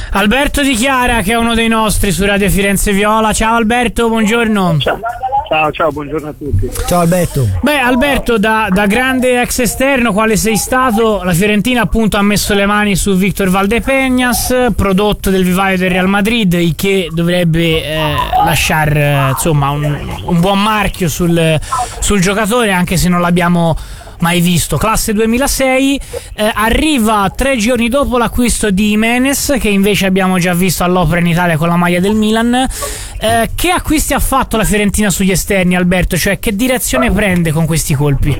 Alberto Di Chiara, che è uno dei nostri su Radio Firenze Viola. Ciao Alberto, buongiorno. Ciao, buongiorno a tutti. Ciao Alberto. Beh, Alberto, da grande ex esterno quale sei stato, la Fiorentina appunto ha messo le mani su Victor Valdepeñas, prodotto del vivaio del Real Madrid, il che dovrebbe lasciare insomma un buon marchio sul giocatore, anche se non l'abbiamo mai visto. Classe 2006, arriva 3 giorni dopo l'acquisto di Jiménez, che invece abbiamo già visto all'opera in Italia con la maglia del Milan. Che acquisti ha fatto la Fiorentina sugli esterni, Alberto? Cioè, che direzione prende con questi colpi?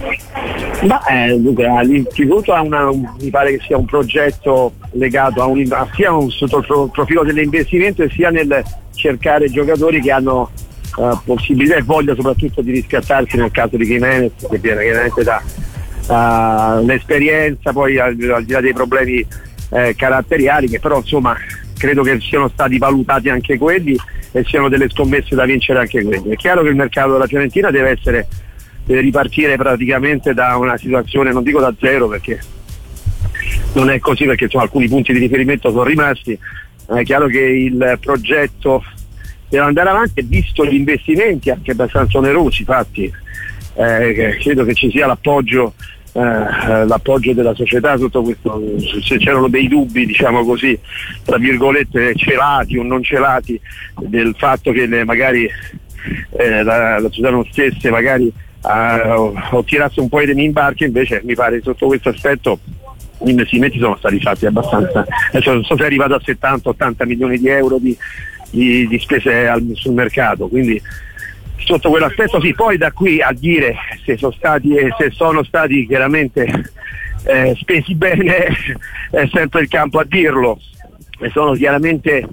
Dunque, all'istituto mi pare che sia un progetto legato sia sotto il profilo dell'investimento e sia nel cercare giocatori che hanno possibilità e voglia soprattutto di riscattarsi, nel caso di Jiménez, che viene chiaramente da l'esperienza, poi al di là dei problemi caratteriali, che però insomma credo che siano stati valutati anche quelli e siano delle scommesse da vincere anche quelli. È chiaro che il mercato della Fiorentina deve ripartire praticamente da una situazione, non dico da zero perché non è così, perché insomma alcuni punti di riferimento sono rimasti. È chiaro che il progetto deve andare avanti, e visto gli investimenti anche abbastanza onerosi fatti, credo che ci sia l'appoggio della società sotto questo. Se c'erano dei dubbi, diciamo così, tra virgolette, celati o non celati, del fatto che magari la società non stesse magari o tirasse un po' i remi in barca, invece mi pare sotto questo aspetto gli investimenti sono stati fatti abbastanza. Adesso non so se è arrivato a 70-80 milioni di euro di spese sul mercato, quindi sotto quell'aspetto sì. Poi da qui a dire se sono stati chiaramente spesi bene è sempre il campo a dirlo, e sono chiaramente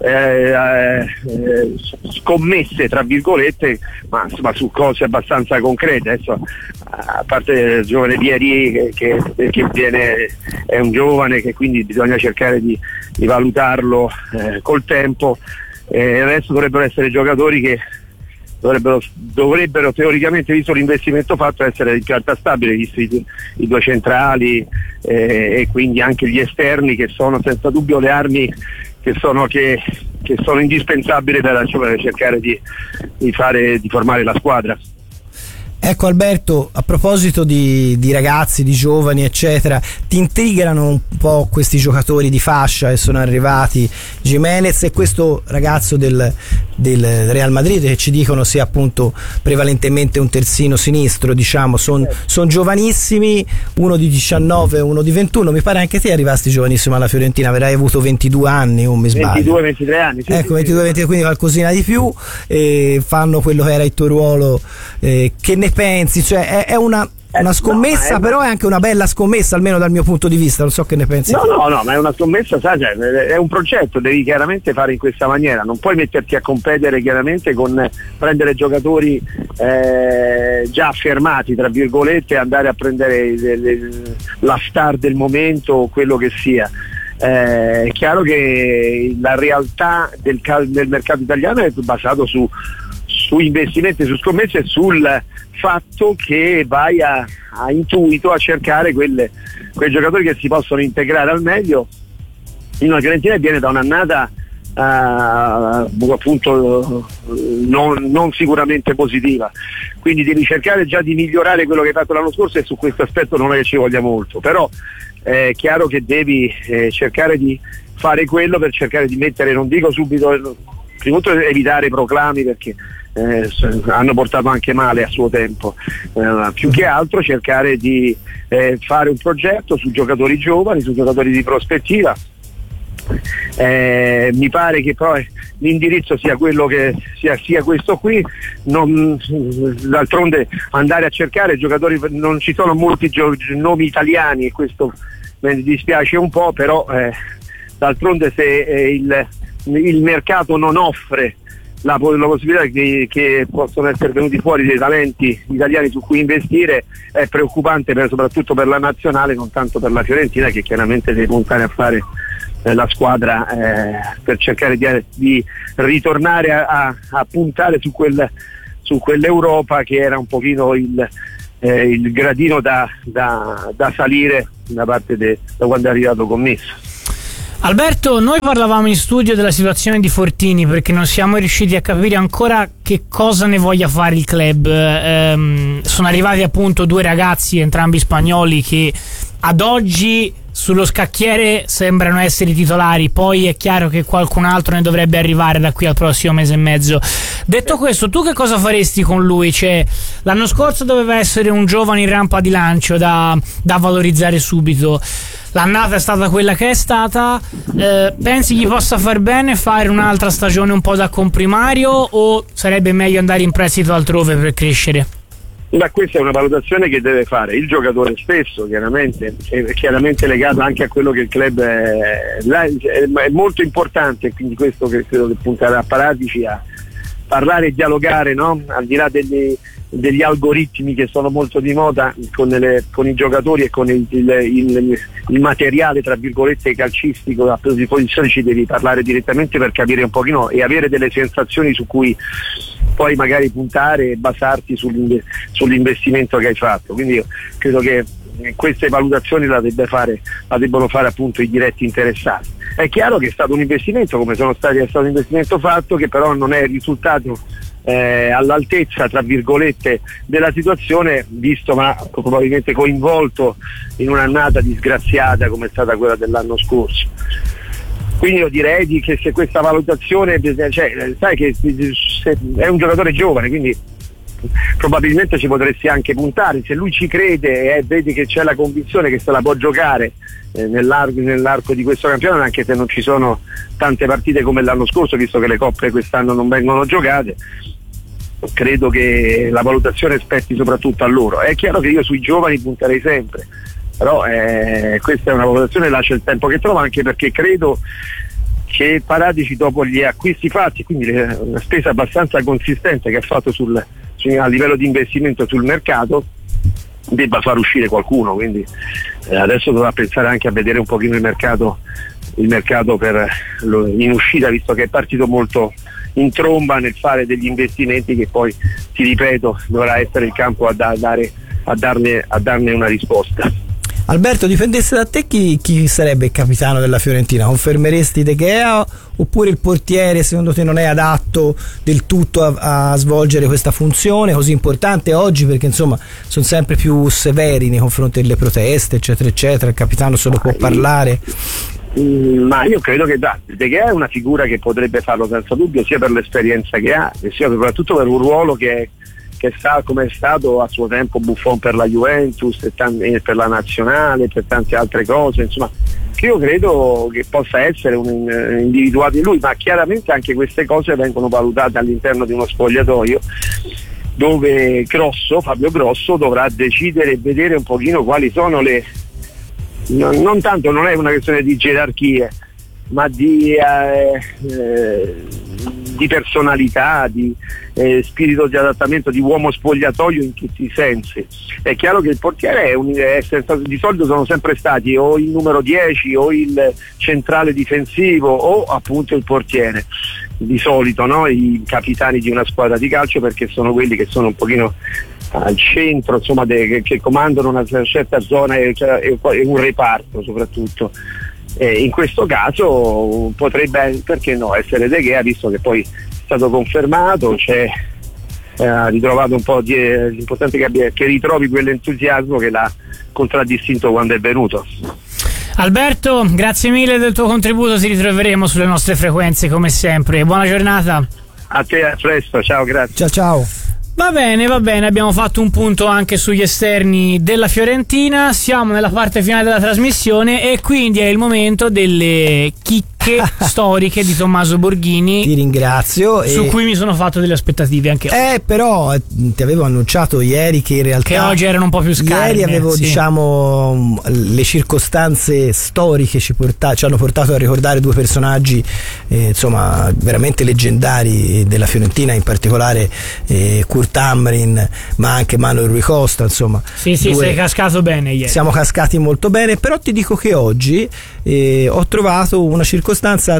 scommesse tra virgolette, ma su cose abbastanza concrete. Adesso, a parte il giovane Vieri che è un giovane che quindi bisogna cercare di valutarlo col tempo, adesso dovrebbero essere giocatori che dovrebbero teoricamente, visto l'investimento fatto, essere in pianta stabile, visti i due centrali e quindi anche gli esterni, che sono senza dubbio le armi che sono indispensabili per cercare di formare la squadra. Ecco Alberto, a proposito di ragazzi, di giovani eccetera, ti intrigano un po' questi giocatori di fascia che sono arrivati, Jiménez e questo ragazzo del Real Madrid, che ci dicono sia appunto prevalentemente un terzino sinistro, diciamo, sono giovanissimi, uno di 19 e uno di 21, mi pare anche te arrivasti giovanissimo alla Fiorentina, avrai avuto 22 anni o mi sbaglio? 22-23 anni, sì, ecco, sì, 22-23, quindi qualcosina di più, fanno quello che era il tuo ruolo, che ne pensi? Cioè è una scommessa, però è anche una bella scommessa, almeno dal mio punto di vista, non so che ne pensi. No, ma è una scommessa, è un progetto, devi chiaramente fare in questa maniera, non puoi metterti a competere chiaramente con prendere giocatori già affermati, tra virgolette, e andare a prendere la star del momento o quello che sia. È chiaro che la realtà del mercato italiano è basato su investimenti, su scommesse e sul fatto che vai a intuito a cercare quei giocatori che si possono integrare al meglio in una Fiorentina che viene da un'annata appunto non sicuramente positiva, quindi devi cercare già di migliorare quello che hai fatto l'anno scorso, e su questo aspetto non è che ci voglia molto, però è chiaro che devi cercare di fare quello per cercare di mettere, non dico subito, prima di tutto evitare i proclami, perché hanno portato anche male a suo tempo, più che altro cercare di fare un progetto su giocatori giovani, su giocatori di prospettiva. Mi pare che poi l'indirizzo sia quello che sia questo qui, d'altronde andare a cercare giocatori, non ci sono molti nomi italiani e questo mi dispiace un po', però d'altronde se il mercato non offre la possibilità che possono essere venuti fuori dei talenti italiani su cui investire, è preoccupante soprattutto per la nazionale, non tanto per la Fiorentina, che chiaramente deve puntare a fare la squadra per cercare di ritornare a puntare su quell'Europa che era un pochino il gradino da salire da parte da quando è arrivato Commesso. Alberto, noi parlavamo in studio della situazione di Fortini perché non siamo riusciti a capire ancora che cosa ne voglia fare il club. Sono arrivati appunto 2 ragazzi, entrambi spagnoli, che ad oggi sullo scacchiere sembrano essere titolari, poi è chiaro che qualcun altro ne dovrebbe arrivare da qui al prossimo mese e mezzo. Detto questo, tu che cosa faresti con lui? Cioè, l'anno scorso doveva essere un giovane in rampa di lancio da valorizzare subito, l'annata è stata quella che è stata. Pensi gli possa far bene fare un'altra stagione un po' da comprimario, o sarebbe meglio andare in prestito altrove per crescere? Ma questa è una valutazione che deve fare il giocatore stesso, chiaramente, è chiaramente legato anche a quello che il club è molto importante, quindi questo che credo che punterà a Paratici a parlare e dialogare, no? Al di là degli algoritmi che sono molto di moda con i giocatori e con il materiale tra virgolette calcistico a disposizione, ci devi parlare direttamente per capire un pochino e avere delle sensazioni su cui poi magari puntare e basarti sull'investimento che hai fatto. Quindi io credo che queste valutazioni la debbono fare appunto i diretti interessati. È chiaro che è stato un investimento, come è stato un investimento fatto, che però non è risultato all'altezza tra virgolette della situazione, visto ma probabilmente coinvolto in un'annata disgraziata come è stata quella dell'anno scorso. Quindi io direi che se questa valutazione, cioè, sai che è un giocatore giovane, quindi probabilmente ci potresti anche puntare, se lui ci crede e vedi che c'è la convinzione che se la può giocare nell'arco di questo campionato, anche se non ci sono tante partite come l'anno scorso, visto che le coppe quest'anno non vengono giocate, credo che la valutazione spetti soprattutto a loro. È chiaro che io sui giovani punterei sempre, però questa è una valutazione, lascia il tempo che trova, anche perché credo che Paratici, dopo gli acquisti fatti, quindi una spesa abbastanza consistente che ha fatto a livello di investimento sul mercato, debba far uscire qualcuno, quindi adesso dovrà pensare anche a vedere un pochino il mercato in uscita, visto che è partito molto in tromba nel fare degli investimenti che poi, ti ripeto, dovrà essere il campo a darne una risposta. Alberto, dipendesse da te chi sarebbe il capitano della Fiorentina? Confermeresti De Gea, oppure il portiere secondo te non è adatto del tutto a svolgere questa funzione così importante oggi, perché insomma sono sempre più severi nei confronti delle proteste eccetera eccetera, il capitano se lo può parlare? Ma io credo che De Gea è una figura che potrebbe farlo senza dubbio, sia per l'esperienza che ha e sia soprattutto per un ruolo che sa come è stato a suo tempo Buffon per la Juventus e per la nazionale, per tante altre cose, insomma io credo che possa essere un individuato in lui, ma chiaramente anche queste cose vengono valutate all'interno di uno spogliatoio dove Fabio Grosso dovrà decidere e vedere un pochino quali sono non tanto, non è una questione di gerarchie, ma di personalità, di spirito di adattamento, di uomo spogliatoio in tutti i sensi. È chiaro che il portiere di solito sono sempre stati o il numero 10 o il centrale difensivo o appunto il portiere, di solito, no? I capitani di una squadra di calcio, perché sono quelli che sono un pochino al centro, insomma, che comandano una certa zona e un reparto soprattutto. In questo caso potrebbe, perché no, essere De Gea, visto che poi è stato confermato, ha ritrovato un po' l'importante che ritrovi quell'entusiasmo che l'ha contraddistinto quando è venuto. Alberto, grazie mille del tuo contributo, ti ritroveremo sulle nostre frequenze come sempre. Buona giornata. A te, a presto, ciao, grazie. Ciao. Va bene, abbiamo fatto un punto anche sugli esterni della Fiorentina, siamo nella parte finale della trasmissione e quindi è il momento delle chicche storiche di Tommaso Borghini. Ti ringrazio. Su cui mi sono fatto delle aspettative anche oggi. Però ti avevo annunciato ieri che in realtà che oggi erano un po' più scarne. Ieri avevo diciamo le circostanze storiche ci hanno portato a ricordare 2 personaggi insomma veramente leggendari della Fiorentina, in particolare Kurt Hamrin, ma anche Manuel Rui Costa, insomma. Sì, sei cascato bene ieri. Siamo cascati molto bene, però ti dico che oggi ho trovato una circostanza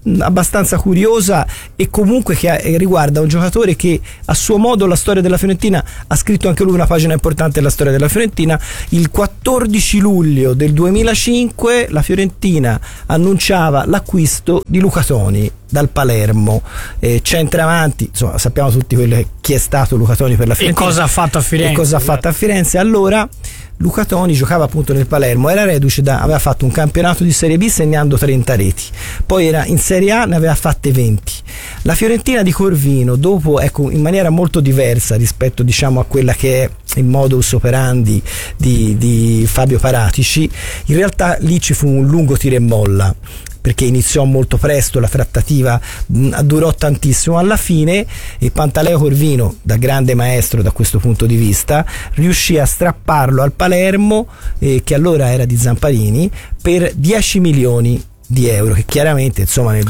abbastanza curiosa e comunque che riguarda un giocatore che a suo modo la storia della Fiorentina ha scritto anche lui una pagina importante della storia della Fiorentina. Il 14 luglio del 2005 la Fiorentina annunciava l'acquisto di Luca Toni dal Palermo, centravanti, insomma sappiamo tutti chi è stato Luca Toni per la Fiorentina e cosa ha fatto a Firenze. Allora Luca Toni giocava appunto nel Palermo, era reduce aveva fatto un campionato di Serie B segnando 30 reti, poi era in Serie A, ne aveva fatte 20. La Fiorentina di Corvino, dopo, ecco, in maniera molto diversa rispetto diciamo a quella che è il modus operandi di Fabio Paratici, in realtà lì ci fu un lungo tira e molla, perché iniziò molto presto la trattativa, durò tantissimo. Alla fine Pantaleo Corvino, da grande maestro da questo punto di vista, riuscì a strapparlo al Palermo, che allora era di Zamparini, per 10 milioni di euro, che chiaramente insomma nel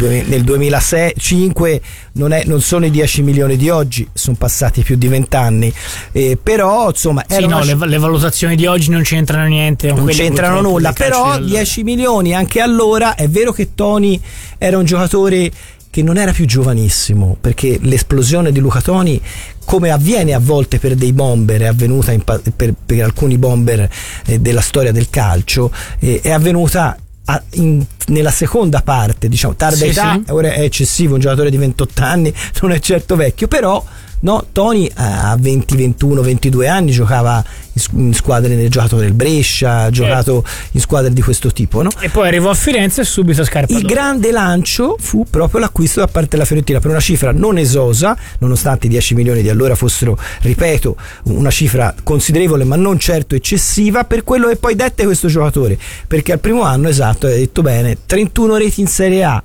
2005 non sono i 10 milioni di oggi, sono passati più di 20 anni, però insomma le valutazioni di oggi non c'entrano niente, non c'entrano nulla, però 10 milioni anche allora. È vero che Toni era un giocatore che non era più giovanissimo, perché l'esplosione di Luca Toni, come avviene a volte per dei bomber, è avvenuta per alcuni bomber della storia del calcio, è avvenuta nella seconda parte, diciamo tarda età. Ora è eccessivo, un giocatore di 28 anni non è certo vecchio, però no, Toni a 20, 21, 22 anni giocava in squadre, nel giocato del Brescia, ha giocato in squadre di questo tipo, no? E poi arrivò a Firenze e subito scarpa d'oro. Il grande lancio fu proprio l'acquisto da parte della Fiorentina per una cifra non esosa, nonostante i 10 milioni di allora fossero, ripeto, una cifra considerevole ma non certo eccessiva per quello che poi dette questo giocatore, perché al primo anno, esatto, hai detto bene, 31 reti in Serie A,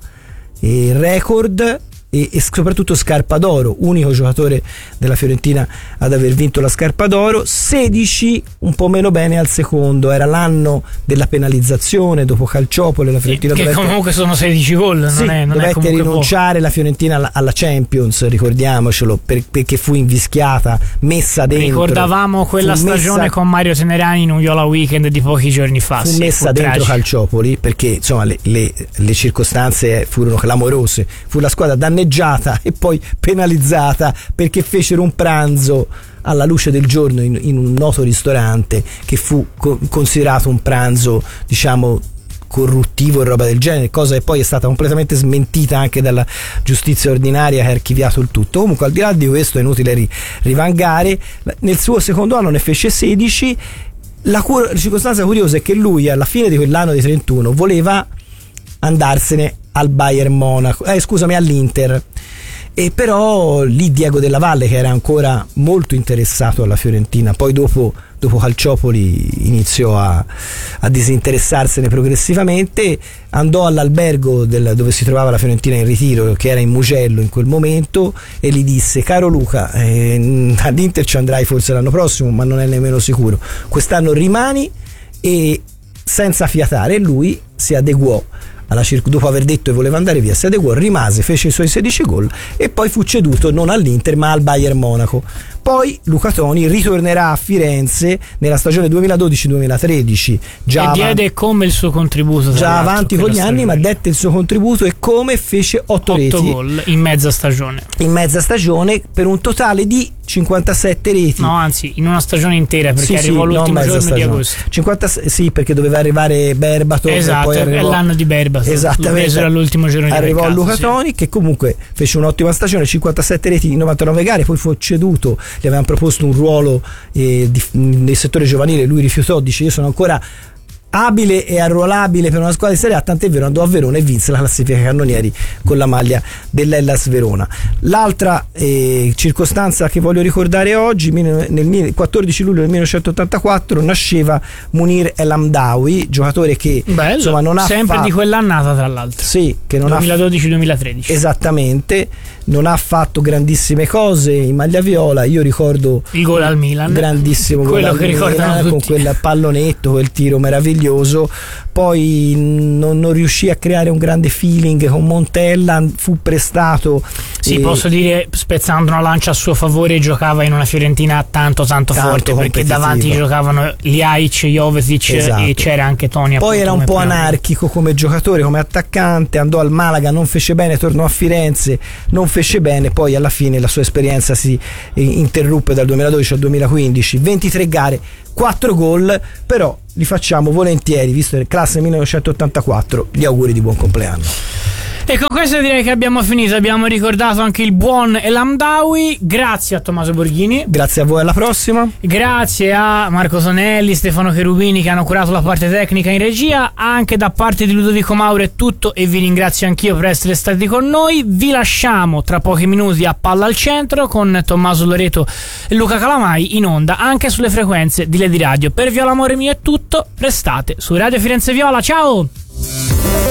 record e soprattutto scarpa d'oro, unico giocatore della Fiorentina ad aver vinto la scarpa d'oro. 16 un po' meno bene al secondo, era l'anno della penalizzazione dopo Calciopoli, la Fiorentina che comunque sono 16 gol, dovette rinunciare la Fiorentina alla Champions, ricordiamocelo, perché fu invischiata, messa dentro. Ricordavamo quella stagione con Mario Tenerani in un Viola Weekend di pochi giorni fa, fu messa dentro Calciopoli, perché insomma le circostanze furono clamorose, fu la squadra danneggiata e poi penalizzata perché fecero un pranzo alla luce del giorno in un noto ristorante che fu considerato un pranzo, diciamo, corruttivo e roba del genere, cosa che poi è stata completamente smentita anche dalla giustizia ordinaria che ha archiviato il tutto. Comunque, al di là di questo, è inutile rivangare. Nel suo secondo anno ne fece 16. La circostanza curiosa è che lui alla fine di quell'anno di 31 voleva andarsene al Bayern Monaco, all'Inter, e però lì Diego Della Valle, che era ancora molto interessato alla Fiorentina, poi dopo Calciopoli iniziò a disinteressarsene progressivamente, andò all'albergo dove si trovava la Fiorentina in ritiro, che era in Mugello in quel momento, e gli disse: caro Luca, all'Inter ci andrai forse l'anno prossimo, ma non è nemmeno sicuro, quest'anno rimani, e senza fiatare. E lui si adeguò dopo aver detto che voleva andare via, si adeguò, rimase, fece i suoi 16 gol e poi fu ceduto non all'Inter ma al Bayern Monaco. Poi Luca Toni ritornerà a Firenze nella stagione 2012-2013, e diede come il suo contributo, già avanti con gli anni, ma dette il suo contributo e come fece 8 reti gol in mezza stagione per un totale di 57 reti. No, anzi, in una stagione intera, perché arrivò l'ultimo giorno di agosto. 50, sì, perché doveva arrivare Berbatov, esatto, e poi è l'anno di Berbatov. Esattamente, all'ultimo giorno di arrivò mercato, Luca Toni, che comunque fece un'ottima stagione, 57 reti in 99 gare, poi fu ceduto, gli avevano proposto un ruolo nel settore giovanile, lui rifiutò, dice: io sono ancora abile e arruolabile per una squadra di Serie A, tant'è vero andò a Verona e vinse la classifica cannonieri con la maglia dell'Hellas Verona. L'altra circostanza che voglio ricordare oggi: nel 14 luglio del 1984 nasceva Munir El Hamdaoui, giocatore che insomma non ha sempre di quell'annata, tra l'altro, sì, che non 2012-2013, esattamente, non ha fatto grandissime cose in maglia viola. Io ricordo il gol al Milan, grandissimo quello gol che ricordano Milan, con quel pallonetto, quel tiro meraviglioso, poi non riuscì a creare un grande feeling con Montella, fu prestato. Sì, posso dire, spezzando una lancia a suo favore, giocava in una Fiorentina tanto forte, perché davanti giocavano Ljajic, Jovetic, esatto, e c'era anche Toni. Poi era un po' anarchico come giocatore, come attaccante, andò al Malaga, non fece bene, tornò a Firenze, non fece bene, poi alla fine la sua esperienza si interruppe dal 2012 al 2015, 23 gare, 4 gol, però li facciamo volentieri, visto che è classe 1984, gli auguri di buon compleanno. E con questo direi che abbiamo finito. Abbiamo ricordato anche il buon El Hamdaoui. Grazie a Tommaso Borghini. Grazie a voi, alla prossima. Grazie a Marco Tonelli, Stefano Cherubini che hanno curato la parte tecnica in regia. Anche da parte di Ludovico Mauro è tutto e vi ringrazio anch'io per essere stati con noi. Vi lasciamo tra pochi minuti a Palla al Centro con Tommaso Loreto e Luca Calamai in onda anche sulle frequenze di Lady Radio. Per Viola Amore Mio è tutto. Restate su Radio Firenze Viola. Ciao!